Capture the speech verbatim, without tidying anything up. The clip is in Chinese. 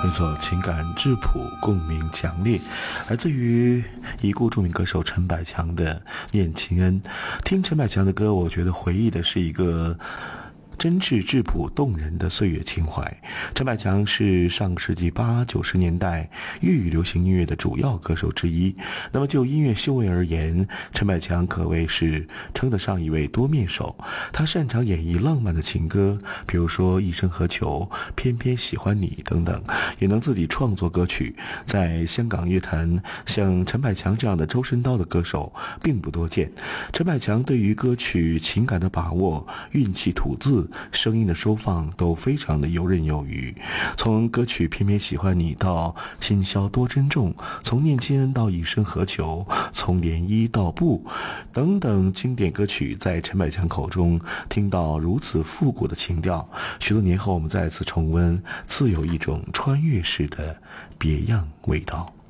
没错，情感质朴，共鸣强烈，来自于已故著名歌手陈百强的《念情恩》。听陈百强的歌，我觉得回忆的是一个真挚质朴动人的岁月情怀。陈百强是上世纪八九十年代粤语流行音乐的主要歌手之一。那么就音乐修为而言，陈百强可谓是称得上一位多面手。他擅长演绎浪漫的情歌，比如说《一生何求》、偏偏喜欢你等等，也能自己创作歌曲。在香港乐坛，像陈百强这样的周身刀的歌手并不多见。陈百强对于歌曲情感的把握、运气吐字、声音的收放都非常的游刃有余。从歌曲偏偏喜欢你到今宵多珍重，从念亲恩到一生何求，从涟漪到不等等经典歌曲，在陈百强口中听到如此复古的情调，许多年后我们再次重温，自有一种穿越式的别样味道。